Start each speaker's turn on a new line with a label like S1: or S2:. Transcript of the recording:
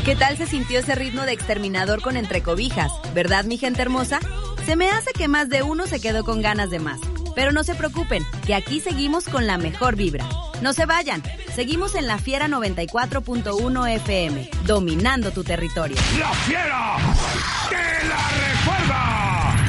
S1: ¿Qué tal se sintió ese ritmo de Exterminador con Entre Cobijas? ¿Verdad, mi gente hermosa? Se me hace que más de uno se quedó con ganas de más. Pero no se preocupen, que aquí seguimos con la mejor vibra. No se vayan, seguimos en La Fiera 94.1 FM, dominando tu territorio.
S2: ¡La Fiera! ¡De la